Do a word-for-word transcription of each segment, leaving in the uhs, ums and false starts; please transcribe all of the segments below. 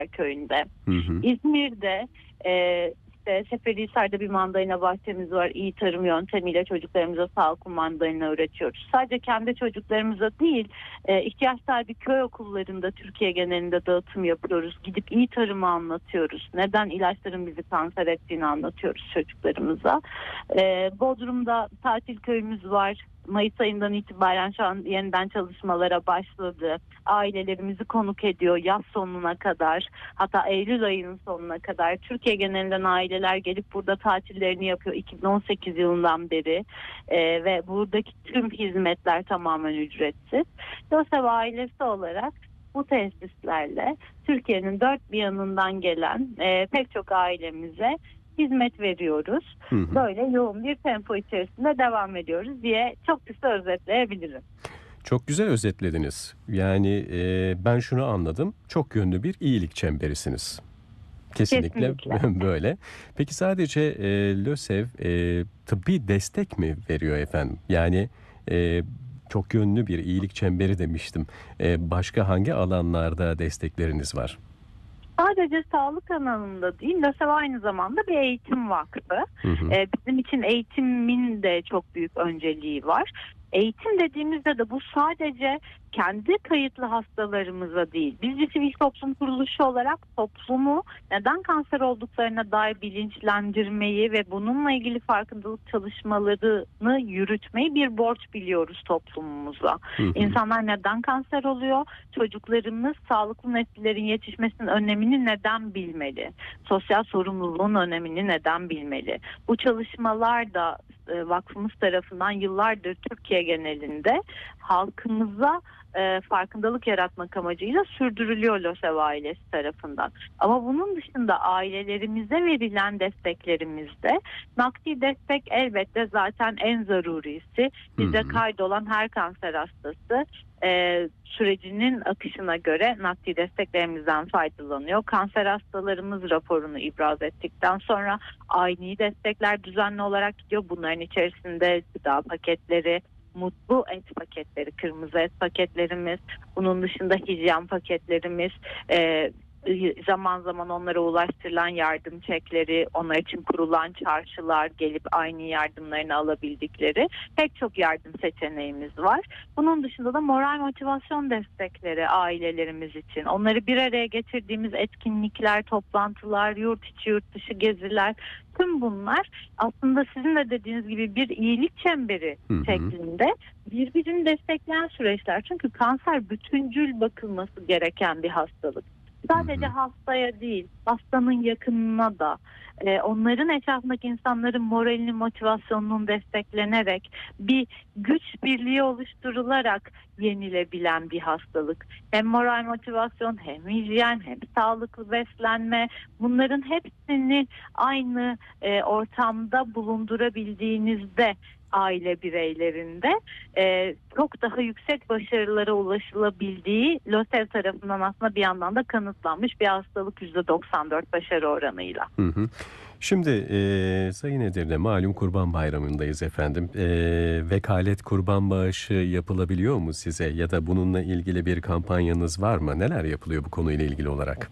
köyünde. Hı hı. İzmir'de e, işte Seferihisar'da bir mandalina bahçemiz var. İyi tarım yöntemiyle çocuklarımıza sağlıklı mandalina öğretiyoruz. Sadece kendi çocuklarımıza değil, e, ihtiyaç sahibi köy okullarında Türkiye genelinde dağıtım yapıyoruz. Gidip iyi tarımı anlatıyoruz. Neden ilaçların bizi kanser ettiğini anlatıyoruz çocuklarımıza. E, Bodrum'da tatil köyümüz var. Mayıs ayından itibaren şu an yeniden çalışmalara başladı. Ailelerimizi konuk ediyor yaz sonuna kadar, hatta Eylül ayının sonuna kadar. Türkiye genelinden aileler gelip burada tatillerini yapıyor iki bin on sekiz yılından beri ee, ve buradaki tüm hizmetler tamamen ücretsiz. LÖSEV ailesi olarak bu tesislerle Türkiye'nin dört bir yanından gelen e, pek çok ailemize hizmet veriyoruz. Hı hı. Böyle yoğun bir tempo içerisinde devam ediyoruz diye çok kısa özetleyebilirim. Çok güzel özetlediniz. Yani e, ben şunu anladım. Çok yönlü bir iyilik çemberisiniz. Kesinlikle, Kesinlikle. böyle. Peki sadece e, LÖSEV e, tıbbi destek mi veriyor efendim? Yani e, çok yönlü bir iyilik çemberi demiştim. E, başka hangi alanlarda destekleriniz var? Sadece sağlık alanında değil, LÖSEV aynı zamanda bir eğitim vakfı. Hı hı. Ee, bizim için eğitimin de çok büyük önceliği var. Eğitim dediğimizde de bu sadece kendi kayıtlı hastalarımıza değil. Biz bir sivil toplum kuruluşu olarak toplumu neden kanser olduklarına dair bilinçlendirmeyi ve bununla ilgili farkındalık çalışmalarını yürütmeyi bir borç biliyoruz toplumumuza. Hı hı. İnsanlar neden kanser oluyor? Çocuklarımız sağlıklı nesillerin yetişmesinin önemini neden bilmeli? Sosyal sorumluluğun önemini neden bilmeli? Bu çalışmalar da e, vakfımız tarafından yıllardır Türkiye genelinde halkımıza e, farkındalık yaratmak amacıyla sürdürülüyor LÖSEV ailesi tarafından. Ama bunun dışında ailelerimize verilen desteklerimizde nakdi destek elbette zaten en zarurisi. Bize Hı hı. kaydolan her kanser hastası e, sürecinin akışına göre nakdi desteklerimizden faydalanıyor. Kanser hastalarımız raporunu ibraz ettikten sonra aynı destekler düzenli olarak gidiyor. Bunların içerisinde gıda paketleri, mutlu et paketleri, kırmızı et paketlerimiz, bunun dışında hijyen paketlerimiz, e, zaman zaman onlara ulaştırılan yardım çekleri, onlar için kurulan çarşılar, gelip aynı yardımlarını alabildikleri pek çok yardım seçeneğimiz var. Bunun dışında da moral motivasyon destekleri ailelerimiz için. Onları bir araya getirdiğimiz etkinlikler, toplantılar, yurt içi yurt dışı geziler, tüm bunlar aslında sizin de dediğiniz gibi bir iyilik çemberi Hı hı. şeklinde birbirini destekleyen süreçler. Çünkü kanser bütüncül bakılması gereken bir hastalık. Sadece Hı hı. hastaya değil, hastanın yakınına da, e, onların etrafındaki insanların moralini, motivasyonunun desteklenerek bir güç birliği oluşturularak yenilebilen bir hastalık. Hem moral motivasyon, hem hijyen, hem sağlıklı beslenme, bunların hepsini aynı e, ortamda bulundurabildiğinizde aile bireylerinde e, çok daha yüksek başarılara ulaşılabildiği LÖSEV tarafından aslında bir yandan da kanıtlanmış bir hastalık yüzde doksan dört başarı oranıyla. Hı hı. Şimdi e, Sayın Edirne, malum Kurban Bayramı'ndayız efendim. E, vekalet kurban bağışı yapılabiliyor mu size ya da bununla ilgili bir kampanyanız var mı? Neler yapılıyor bu konuyla ilgili olarak?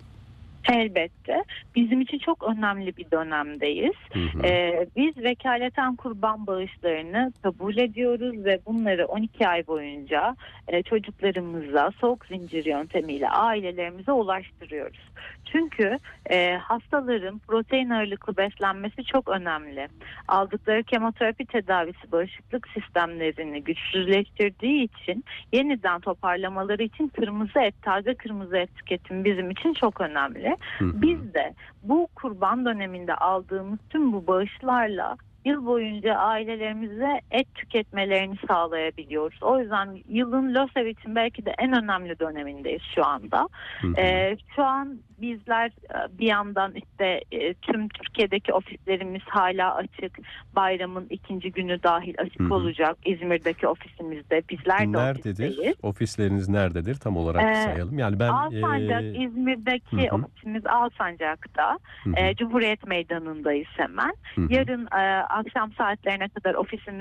Elbette. Bizim için çok önemli bir dönemdeyiz. Hı hı. Ee, biz vekaleten kurban bağışlarını kabul ediyoruz ve bunları on iki ay boyunca e, çocuklarımıza soğuk zincir yöntemiyle ailelerimize ulaştırıyoruz. Çünkü e, hastaların protein ağırlıklı beslenmesi çok önemli. Aldıkları kemoterapi tedavisi bağışıklık sistemlerini güçsüzleştirdiği için yeniden toparlamaları için kırmızı et, taze kırmızı et tüketimi bizim için çok önemli. Hı hı. Biz de bu kurban döneminde aldığımız tüm bu bağışlarla yıl boyunca ailelerimize et tüketmelerini sağlayabiliyoruz. O yüzden yılın LÖSEV için belki de en önemli dönemindeyiz şu anda. Hı hı. Ee, şu an bizler bir yandan işte tüm Türkiye'deki ofislerimiz hala açık. Bayramın ikinci günü dahil açık Hı hı. olacak. İzmir'deki ofisimizde bizler de Nerededir? ofisteyiz. Ofisleriniz nerededir? Tam olarak Ee, sayalım. Yani ben Alsancak, e, İzmir'deki Hı hı. ofisimiz Alsancak'ta. Hı hı. Ee, Cumhuriyet Meydanı'ndayız hemen. Hı hı. Yarın e, akşam saatlerine kadar ofisimiz